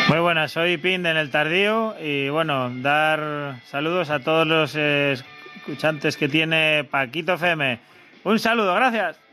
Muy buenas, soy Pind en el Tardío y bueno, dar saludos a todos los escuchantes que tiene Paquito FM. Un saludo, gracias.